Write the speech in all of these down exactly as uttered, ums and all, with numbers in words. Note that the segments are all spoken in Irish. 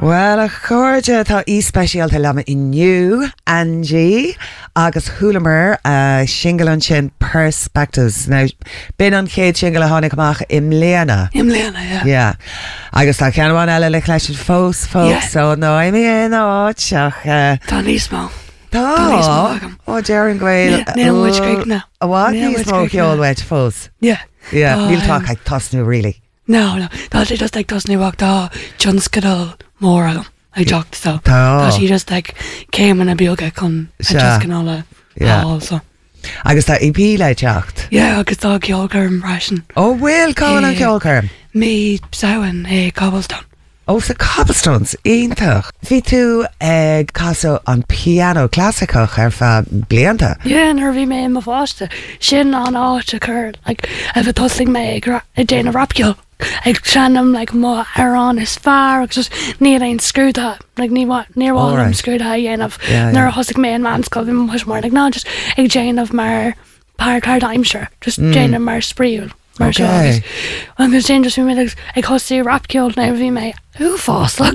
Well, a chuirde tá íspéisialta lama inniu, Angie, agus thulamar uh, single an sin Perspectives. Now, bin an chéad single a tháinig amach im léana. Im léana, yeah. Yeah. Agus tá ceanháin eile le cléisiid fós, fós, Yeah. so no, I mean, áit seach. Uh, Tá níos mó. Tá, Tá níos mó agam. ó, Darren Gwail. Níl muid craig na. A bhá Níl níos muid mó craig na. ceolhaid fós. Yeah. Yeah, Tá, níl tá um, ag tosnú, really. No, no. Tá sé just like doesn't walk tá John Skidall mór agam. I talked so. Tá. Tá she just like came in a bioga con a Sure. just can all a Yeah. all so. Agus tá I P le teacht. Yeah, agus tá ceolgar impression. Ó, bhfuil cáin an Eh, ceolcarm. Me saoin é cobblestone. Ó sa cobblestones, ítach. Bhí tú ag caso an piano clásicach ar fa blianta. Yeah, nervy me in my foster. Shin on out occurred like if a tussling me a gra- a Jane a rapio. Like Shannon like more aron is far just near ein screw that like near what near wall Alright. I'm screwed high enough. Yeah, Near yeah. a husky man man's called him much more like no just a Jane of mar par card I'm sure. Just Jane of mar spree. Okay. I'm gonna change just me like I cost see rap killed now vi me who fast look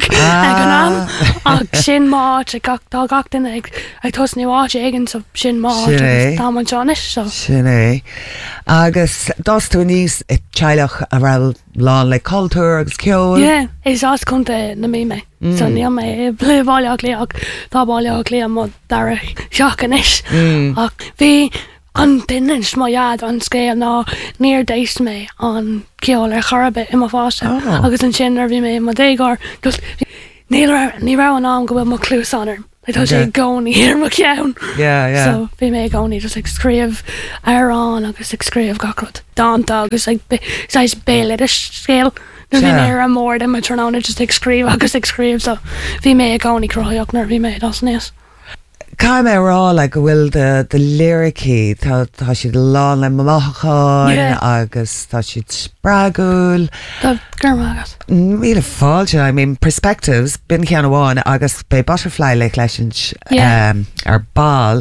Ah. I can shin march I got dog got in like I toss new watch egg so shin march Shin, eh? Tom and Johnish so Sin é. Agus dás tú níos i teilech a ra lán le cultúr agus ceol. yeah it's as conte na me me so near me play ball clear tá ball clear mo dar shockanish ach vi an tinch my yard on scale ná near days me on ceol ar charabe in my fast Oh. agus an sin nervy me my dagar just ní ra ní ra an am go bhfuil mo clús on her I thought Okay. she goni here mo ceann Yeah, yeah. so bhí mé goni just like scríomh Aaron agus like scríomh gacrod Danta agus like sais béle a scale nu bhí Sure. mé a mór de matróna just like scríomh agus like scríomh so bhí mé goni croíoch nar bhí mé das níos Cai mé rá le go bhfuil de, de lyricí tá tá siad lán le mamacháin Yeah. agus tá siad spragúil. Tá gurma agus Míle fáilte, I mean, Perspectives, bin cean bháin agus be butterfly le leis Yeah. um, ar ball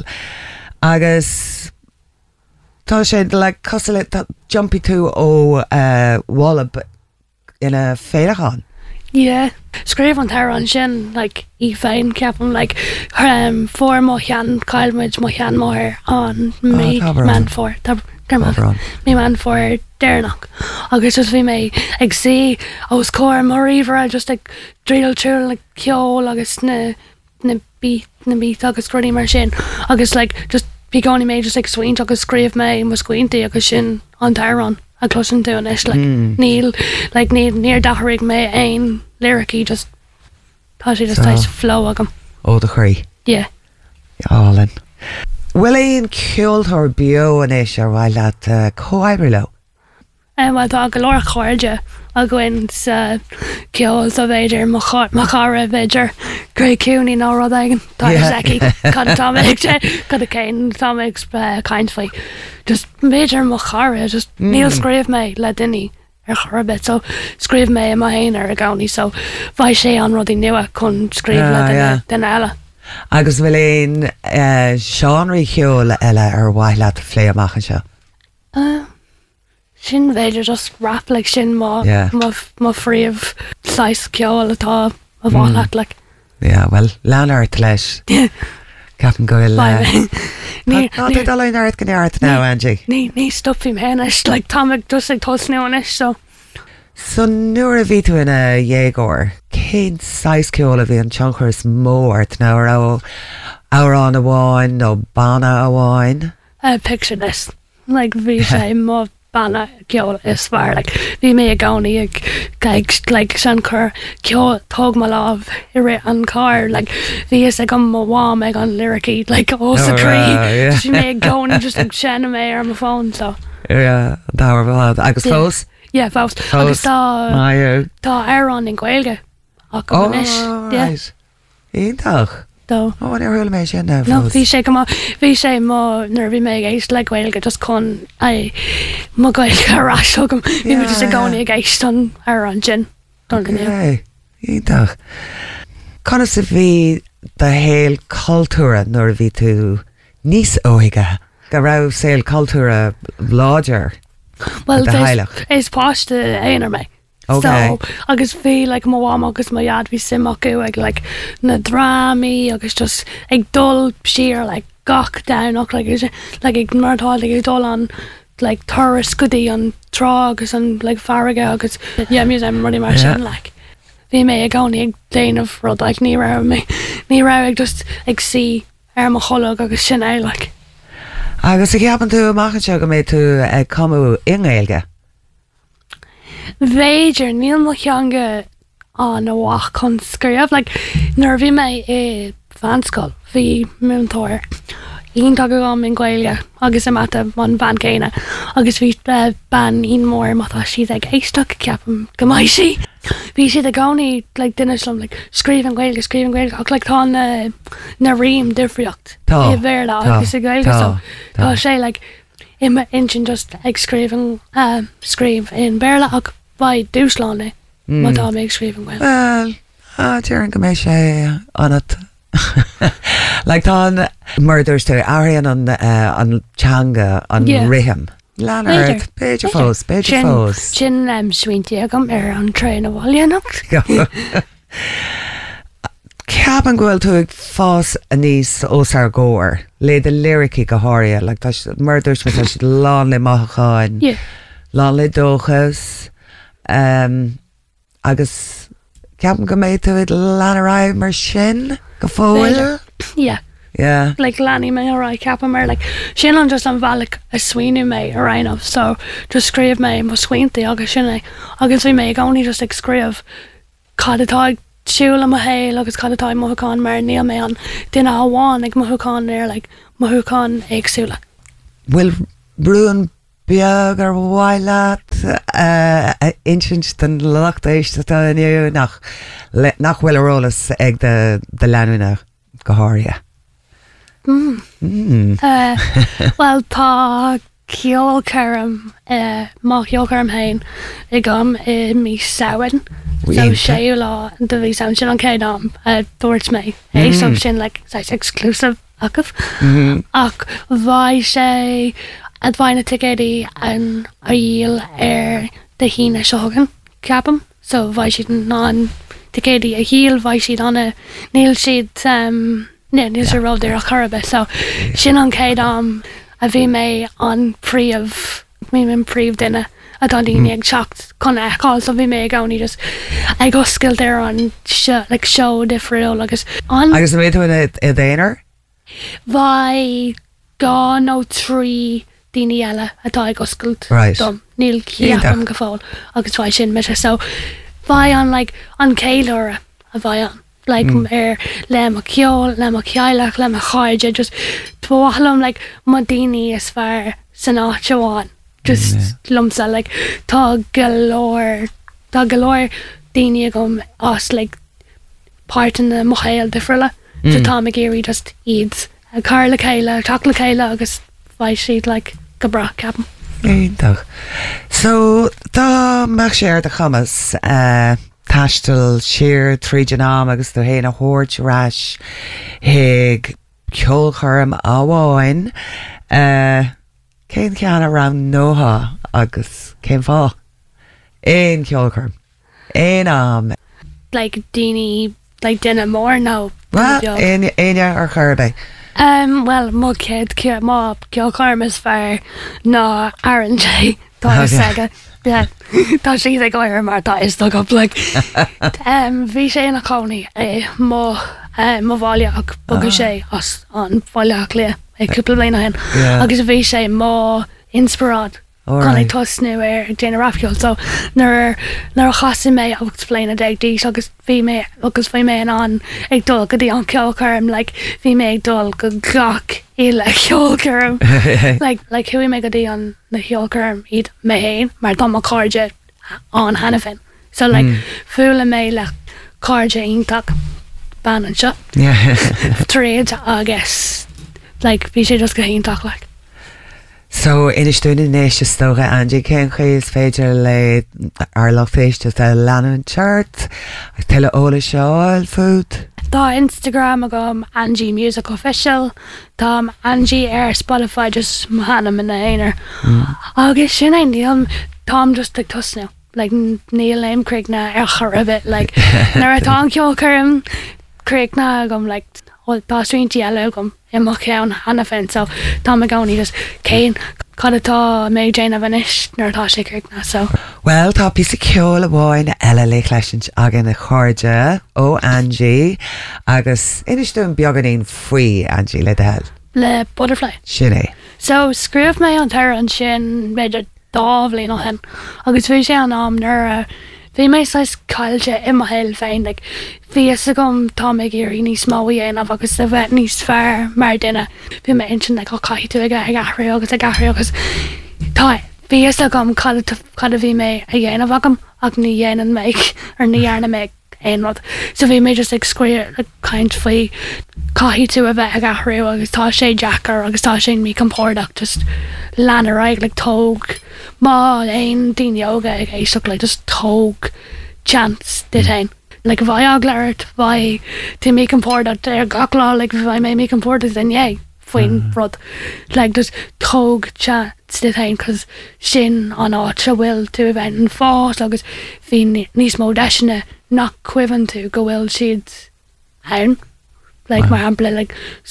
agus tá sé le cos le tá jumpy tú ó uh, Wallab ina féileán. yeah scríomh an tar an sin like í féin ceapam like um, for mo chean cailmuid mo chean mór an mé tá bra. man for tá gurma Tá bra. mé man for dénach agus just bhí mé ag si os cóir maríomhar just ag dríal trúil le ceol agus na na bí na bí agus cruí mar sin agus like just bhí gáinní mé just ag swint agus scríomh mé mo scuintaí agus sin an tarrán a closin tú an is like níl like ní níor dathraigh mé ein lyricí just tá sé just So- tais flow agam ó de chuí. yeah Álinn. Bhfuil éon ceoltóir bio an éis ar bhhail leat uh, cóhaibrí le? Um, well, tá go leir chuirde a gin sa ceol a bhéidir má cara bhéidir gur cúní ná rud aigen tá Yeah. seci cad táid cad a céin táid caiint faoi just méidir má cara just níl scríomh mé le duine ar chorabit so scríomh mé a héin ar a gáí so bhaid sé an rudí nua chun scríomh Ah, le yeah. den eile Agus bhfuil éon uh, seanraí ceol eile ar bhhail leat lé amachchan seo. Uh, sin bhéidir just rap le sin má Yeah. má fríomh sláis ceol atá a bhálacht le Yeah, well, leanart leis. Capan go il... ní Tá tú dal leon airt gneart now, Angie. ní ní stoppi méis le táig dus ag tosneis so So nuair a bhí tú ina dhégóir, cén sais ceola bhí an tionchars mórt ná ó árán a bháin nó banna a bháin? uh, picture this like bhí sé má banna ceol is fear like bhí mé a gáí ag ag like san chur ceol tóg má láh i ré an car like bhí is ag an má bháim ag an lyricí like ó Oh, sa right, yeah. trí si mé ag gáí just ag sena mé ar my phone so Yeah, dáhar bhlád. Agus Yeah. fós? yeah fást Fós. agus tá Maiú. tá Aaron in Gaeilge ach go Oh, is yeah right. Ítach. do Ó, an ar thuúla mééis sin ná no fós. bhí sé go má bhí sé má nervhí mé éist le Gaeilge just chun é má Gaeilge ará gom bhí me just a Yeah, gáinna ag éist an ar an gin don gniu Okay. Ítach. Conna sa bhí de héal cultúra nuair a bhí tú níos óige. Go rah saoil cultúra láidir. well de there's- Highloch. is páiste éonar mé Okay. So agus bhí like má bhám agus má iad bhí sim acu ag like na drámaí agus just ag dul siar like gach downach like is like ag martá like ag dul an like tourist goodie an trá agus an like farige agus yeah museum running mar sin like bhí mé ag gánaí ag déanamh rud like ní ra mé ní ra ag just ag si ar mo cholog agus sin é like agus i ceapan tú amachchan seo go méid tú ag comú ingéilge. Bhéidir níl mo cheanga an bhach chun scríomh like nuair bhí mé i fanscoil bhí múntóir íon tag go min ghaeilge agus am mata man ban céine agus bhí uh, ban íon mór mata siad ag éisteach ceapam go maiid si bhí siad a gánaí like duine slum like scríomh an ghaeilge scríomh an ghaeilge ach like tá na na riam difriocht Tá, i bhéarla tá, agus i ghaeilge tá, so tá. tá sé like imime insin just ag scríomh an uh, scríomh in bhéarla ach ba dúsláne má tá mé ag scríomh an ghaeilge. Well, ah, tíar go méid sé anat. Like tá murders tú áiríonn an uh, an teanga an Yeah. riham. Leonard, Beidir fós, Beidir fós. Sin um, swinti agam ar an trein a bhilianach. Ceapan ghfuil tú ag fás a níos os ar ggóir, le de lyricí go háirithe, like tá si- murders me tá si lán le maithacháin, Yeah. lán le dóchas, um, agus ceapan go méid tú ag leanará mar sin go fóil? Yeah. Yeah. Like Lanny me a right cap mer like sin an just an valak a swinu me a rein of so just scríomh me mo swinti agus sinna agus bhí me gánaí just ag scríomh cadtá siúla a héil agus cadtá mothán mar níl mé an duine amháin ag mothán ar like mothán agsúla. Bhfuil brún beag ar bhhaile uh, insint den leachtaéis tá aniu nach le, nach bhfuil arólas ag de, de leanúna go háirithe. Mm. Mm. Uh, well tá ceol carm uh, má ceol carm hain i gam i mí saoin so Rianta. sé lá do bhí sam sin an céad am uh, dúirt mé é so sin like sais exclusive acah Mhm. ach bhaid sé adhaine ticédaí an a díal ar de hína seogan ceapam so bhaid siad ná ticédaí a híal bhaid siad anna níl siad um, ne níl sé rob ar a chorbe so sin an céad am a bhí mé an príomh mí min príomh duine a dá daoine ag teacht chun eáil so bhí mé gánaí just ag oscailt ar an seo like show difriúil agus an Agus na méid i dhéanaar? bhai gá nó trí daoine eile atá ag oscailt Right. dom níl Ítach. ceapam go fáil agus bhaid sin meise so bhai an like an céileire a bhai an like mm. ar le a ceol le a ceaileach le a chaide just tualam like má daoine is fear san áteháin just mm, yeah. lumsa like tá galóir tá galóir daoine gom as like part in na mochail difriúla mm. so tá me géirí just iad a car le chéile tak le chéile agus bhaid siad like go bra ceapam. Ítach. So tá meach sé ar de chamas uh, taistil siar tríd ná agus do héana thuirt ráis hiag ceolcharm áháin uh, cén cean a ran nóha agus cén fá éon ceolcharm éon am Like daoine like duine mór nó well beag. éine éine ar churbe Um, well, má céad ce má ceolcharm is fear ná Aaron J. Tá Okay. saga. Yeah. Tá si ag gáir mar tá is do go like. um, bhí sé na cánaí é má uh, má bháile ach bogus sé as an bháile lé ag cúpla bliana hen. Yeah. Agus bhí sé má inspirad. All Gan right. ag tosnú ar déana rafiol so nar nar chasan mé agus léine ag dís agus bhí mé agus bhí mé an ag dul go dtí an ceolcarm like bhí mé ag dul go gach i le ceolcarm like like chuí mé go dtí an na ceolcarm iad mé héin mar dá má cáide an hena fin so like mm. fula mé le cáide ionach ban an seo yeah. tréad agus like bhí sé just go ionach like. So inistúna nééis tóga Angie cén chu is féidir le ar lechtéiste a lean chart ag tuile óla seáil fút. Tá Instagram a gom Angie Music Official Tá Angie ar Spotify just mahana man na éar agus sin ein díam tám just ag tusnú like Neil Lame Craig na er a bit like nar atá ceol chum Craig na gum like well tá street yellow gum in mo ceann anna fin so tá me gcóí just céin cad atá mé Jane a bhanis nar atá sé Craig na so Well tá pí a ceol a bháin eile le leisint agan na chuirde ó Angie agus inistún beaganín faoi Angie le de le butterfly sinné. so scríomh mé an teir an sin beidir dábhlíon ó hen agus bhí sé an am nar bhí mé sais caiilte i mo héil féin like bhí a gom tá mé gur níos máí aanamh agus a bheith níos fearr mar duine bhí mé intin le go caiithú ag ag gathraí agus a gathraí agus tá bhí a gom cad a bhí mé a dhéanamh agam ag ní dhéanaan méid ar níhearna méid éonrad so bhí mé just ag scuir le caiint faoi caiithú a bheith a gathraí agus tá sé Jackar agus tá sé mí compórdaach just leanaraig le tóg má éon daoine óga ag éisteach le just tóg chance dit hain like bhai ag leirt bhai tí mí compórdaach ar gachlá like bhai mé mí compórdaach den é faoin rud like just tóg chance dit hain cos sin an áit se bhfuil tú a bheith an fát agus bhí níos mó deisina nach cuihann tú go bhfuil siad hain like mar hapla like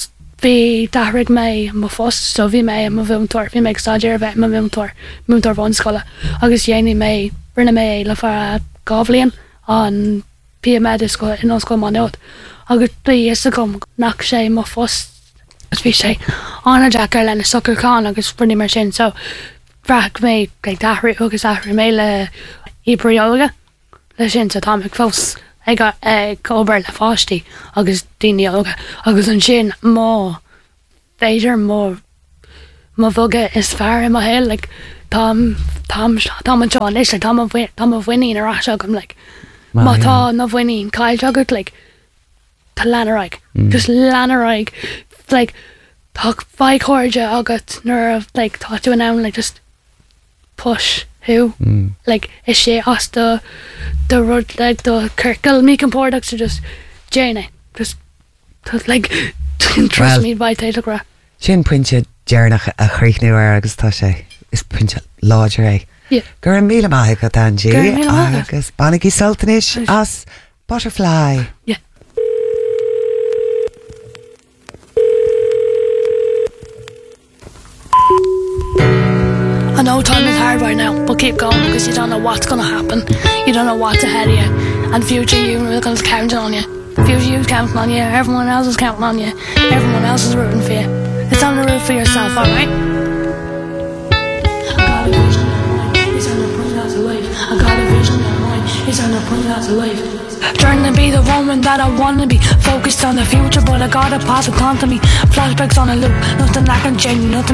bhí dahraigh mé mo fós so bhí mé mo bhúmtóir bhí méid staidir bheith mo bhúmtóir múmtóir bhain scola agus dhéanaí mé rinne mé le far gábhlíonn an P M E scoil in scoil má nót agus bí is a gom nach sé mo fós agus bhí sé anna Jackar lena sucrán agus brunní mar sin so bhreaach mé ag dahraigh agus ahraigh mé le ibriolga le sin sa tá ag fós ag ag obair le fáistí agus daoine óga agus an sin má féidir má má bhoga is fearr i mo héil like tám tám tám an seán is tá tá a bhhaín ará agam like má tá na bhhaín caiil agad like tá leanaraig just leanaraig like tá bhaid chuirde agat nuair like tá tú an am like just push who mm. like is sé as the the road like the circle me compórdaach so just Jane just like trust well, me by title gra sin puinte dearnach a chríichnú ar agus tá sé is puinte láidir é yeah. gur an míle maithe go Angie agus bannaí sultanis as butterfly yeah. I know time is hard right now, but keep going because you don't know what's going to happen. You don't know what's ahead of you. And future you is counting on you. Future you's counting on you. Everyone else is counting on you. Everyone else is rooting for you. It's on the root for yourself, alright? I got a vision in mind. It's on the point out of life. I got a vision in mind. It's on the point out of life. Trying to be the woman that I wanna be. Focused on the future, but I gotta pass it on to me. Flashbacks on a loop. Nothing I can change, nothing